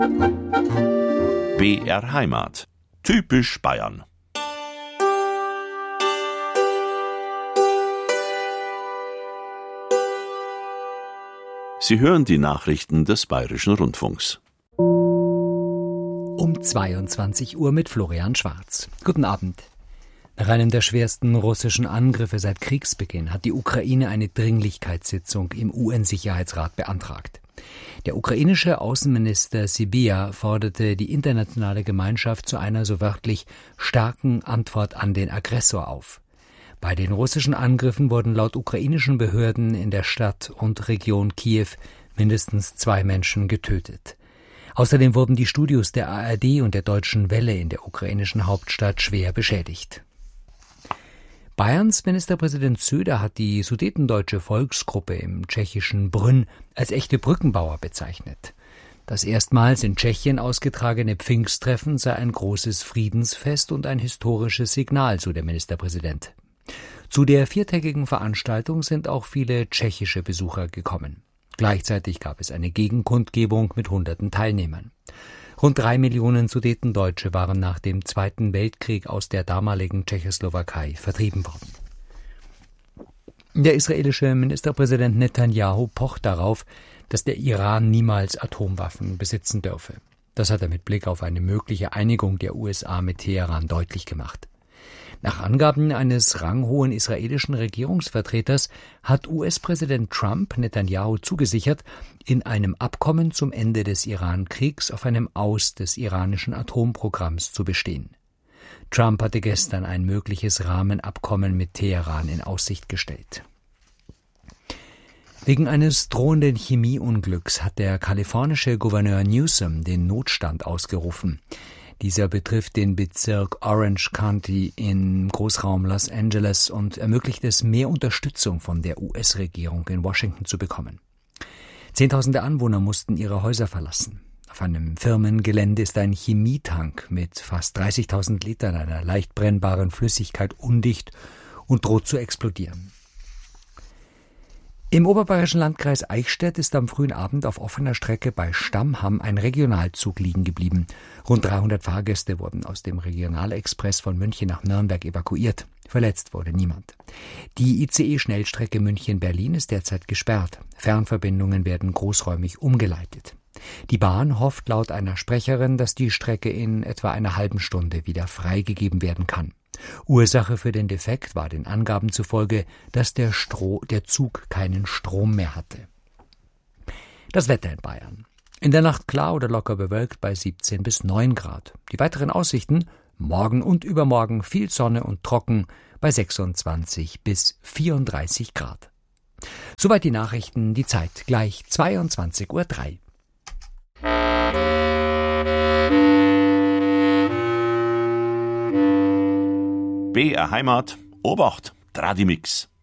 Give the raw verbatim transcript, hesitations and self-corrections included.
B R Heimat. Typisch Bayern. Sie hören die Nachrichten des Bayerischen Rundfunks. Um zweiundzwanzig Uhr mit Florian Schwarz. Guten Abend. Nach einem der schwersten russischen Angriffe seit Kriegsbeginn hat die Ukraine eine Dringlichkeitssitzung im U N-Sicherheitsrat beantragt. Der ukrainische Außenminister Sybiha forderte die internationale Gemeinschaft zu einer so wörtlich starken Antwort an den Aggressor auf. Bei den russischen Angriffen wurden laut ukrainischen Behörden in der Stadt und Region Kiew mindestens zwei Menschen getötet. Außerdem wurden die Studios der A R D und der Deutschen Welle in der ukrainischen Hauptstadt schwer beschädigt. Bayerns Ministerpräsident Söder hat die sudetendeutsche Volksgruppe im tschechischen Brünn als echte Brückenbauer bezeichnet. Das erstmals in Tschechien ausgetragene Pfingsttreffen sei ein großes Friedensfest und ein historisches Signal, so der Ministerpräsident. Zu der viertägigen Veranstaltung sind auch viele tschechische Besucher gekommen. Gleichzeitig gab es eine Gegenkundgebung mit hunderten Teilnehmern. Rund drei Millionen Sudetendeutsche waren nach dem Zweiten Weltkrieg aus der damaligen Tschechoslowakei vertrieben worden. Der israelische Ministerpräsident Netanyahu pocht darauf, dass der Iran niemals Atomwaffen besitzen dürfe. Das hat er mit Blick auf eine mögliche Einigung der U S A mit Teheran deutlich gemacht. Nach Angaben eines ranghohen israelischen Regierungsvertreters hat U S-Präsident Trump Netanyahu zugesichert, in einem Abkommen zum Ende des Iran-Kriegs auf einem Aus des iranischen Atomprogramms zu bestehen. Trump hatte gestern ein mögliches Rahmenabkommen mit Teheran in Aussicht gestellt. Wegen eines drohenden Chemieunglücks hat der kalifornische Gouverneur Newsom den Notstand ausgerufen. Dieser betrifft den Bezirk Orange County im Großraum Los Angeles und ermöglicht es, mehr Unterstützung von der U S-Regierung in Washington zu bekommen. Zehntausende Anwohner mussten ihre Häuser verlassen. Auf einem Firmengelände ist ein Chemietank mit fast dreißigtausend Litern einer leicht brennbaren Flüssigkeit undicht und droht zu explodieren. Im oberbayerischen Landkreis Eichstätt ist am frühen Abend auf offener Strecke bei Stammham ein Regionalzug liegen geblieben. Rund dreihundert Fahrgäste wurden aus dem Regionalexpress von München nach Nürnberg evakuiert. Verletzt wurde niemand. Die I C E-Schnellstrecke München-Berlin ist derzeit gesperrt. Fernverbindungen werden großräumig umgeleitet. Die Bahn hofft laut einer Sprecherin, dass die Strecke in etwa einer halben Stunde wieder freigegeben werden kann. Ursache für den Defekt war den Angaben zufolge, dass der, Stro- der Zug keinen Strom mehr hatte. Das Wetter in Bayern. In der Nacht klar oder locker bewölkt bei siebzehn bis neun Grad. Die weiteren Aussichten: morgen und übermorgen viel Sonne und trocken bei sechsundzwanzig bis vierunddreißig Grad. Soweit die Nachrichten, die Zeit gleich zweiundzwanzig Uhr drei. B R Heimat. Obacht, Tradimix.